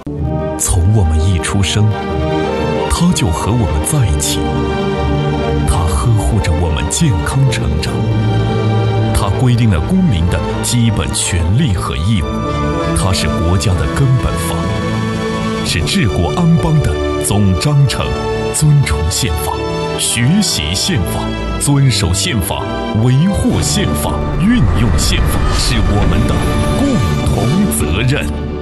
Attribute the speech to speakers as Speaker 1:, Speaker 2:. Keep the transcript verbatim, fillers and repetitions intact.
Speaker 1: 从我们一出生，他就和我们在一起，他呵护着我们健康成长，他规定了公民的基本权利和义务，他是国家的根本法，是治国安邦的总章程。尊崇宪法，学习宪法，遵守宪法，维护宪法，运用宪法，是我们的共同责任。